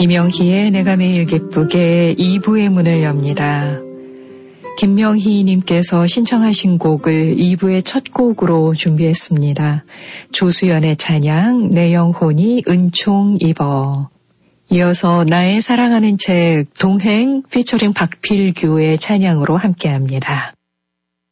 이명희의 내가 매일 기쁘게 2부의 문을 엽니다. 김명희님께서 신청하신 곡을 2부의 첫 곡으로 준비했습니다. 조수연의 찬양, 내 영혼이 은총 입어. 이어서 나의 사랑하는 책 동행 피처링 박필규의 찬양으로 함께합니다.